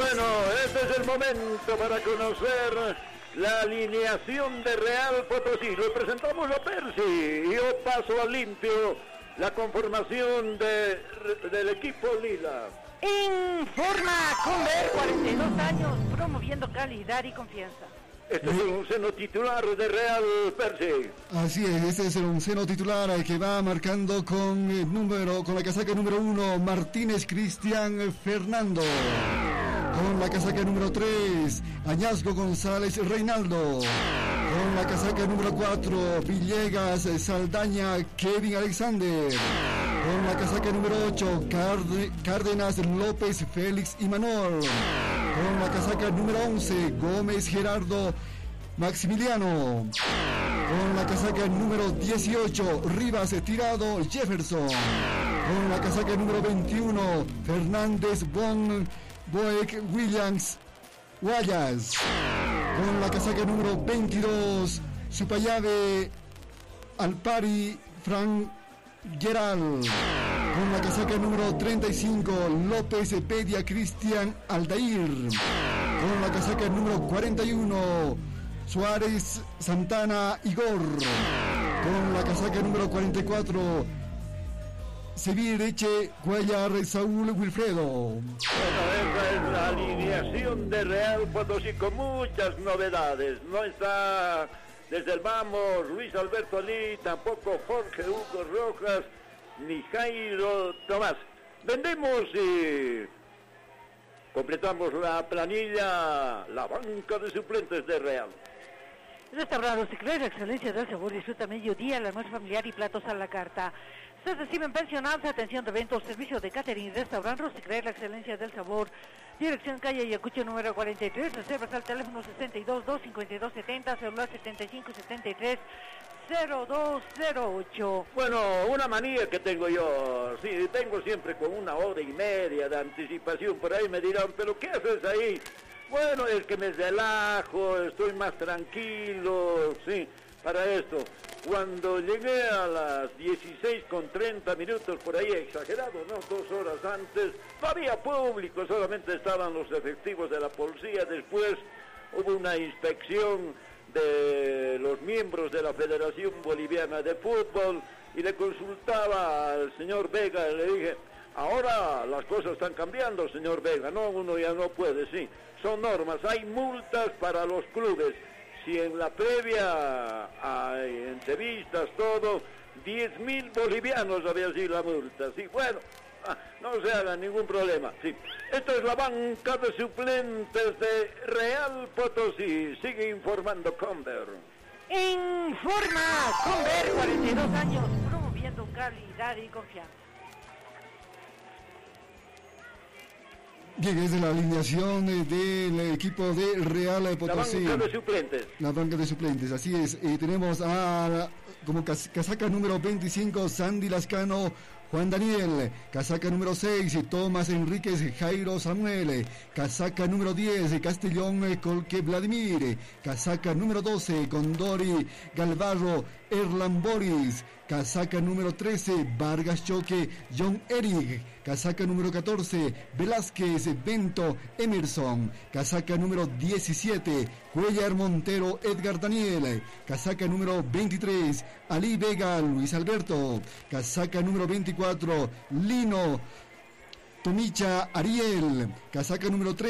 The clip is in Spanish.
Bueno, este es el momento para conocer la alineación de Real Potosí. Lo presentamos a Percy y yo paso a limpio la conformación del equipo Lila. Informa Conver, 42 años, promoviendo calidad y confianza. Este es el onceno titular de Real Percy. Así es, este es el onceno titular que va marcando con la casaca número 1, Martínez Cristian Fernando. Con la casaca número 3, Añasco González Reinaldo. Con la casaca número 4, Villegas Saldaña Kevin Alexander. Con la casaca número 8, Cárdenas López Félix Imanol. Con la casaca número 11, Gómez Gerardo Maximiliano. Con la casaca número 18, Rivas Tirado Jefferson. Con la casaca número 21, Fernández Boeck Williams Guayas. Con la casaca número 22, Supayave Alpari Frank Geral. Con la casaca número 35, López Pedia Cristian Aldair. Con la casaca número 41, Suárez Santana Igor. Con la casaca número 44, Sevireche Cuellar Saúl Wilfredo. Bueno, esa es la alineación de Real Potosí con muchas novedades. No está desde el vamos Luis Alberto Ali, tampoco Jorge Hugo Rojas, ni Jairo Tomás. Vendemos y completamos la planilla, la banca de suplentes de Real. Restaurante Rosicler, la excelencia del sabor, disfruta mediodía, el almuerzo familiar y platos a la carta. Se reciben pensionados, atención de eventos, servicio de catering, restaurante Rosicler, la excelencia del sabor. Dirección calle Ayacucho número 43, reservas al teléfono 62-252-70, celular 75-73-0208. Bueno, una manía que tengo yo, sí, tengo siempre con 1 hora y media de anticipación, por ahí me dirán, pero ¿qué haces ahí? Bueno, es que me relajo, estoy más tranquilo, sí, para esto. Cuando llegué a las 16:30 por ahí, exagerado, ¿no? 2 horas antes, no había público, solamente estaban los efectivos de la policía. Después hubo una inspección de los miembros de la Federación Boliviana de Fútbol y le consultaba al señor Vega, le dije, ahora las cosas están cambiando, señor Vega, no, uno ya no puede, sí, son normas, hay multas para los clubes. Si en la previa hay entrevistas, todo, 10.000 bolivianos había sido la multa, sí, bueno, no se haga ningún problema, sí. Esto es la banca de suplentes de Real Potosí, sigue informando Conver. Informa Conver, 42 años, promoviendo calidad y confianza. Bien, es de la alineación del equipo de Real Potosí. La banca de suplentes. La banca de suplentes, así es. Tenemos como casaca número 25, Sandy Lascano Juan Daniel. Casaca número 6, Tomás Enríquez Jairo Samuel. Casaca número 10, Castellón Colque Vladimir. Casaca número 12, Condori Galvarro Erlan Boris. Casaca número 13, Vargas Choque John Eric. Casaca número 14, Velázquez Bento Emerson. Casaca número 17, Cuellar Montero Edgar Daniel. Casaca número 23, Ali Vega Luis Alberto. Casaca número 24, Lino Tomicha Ariel. Casaca número 30.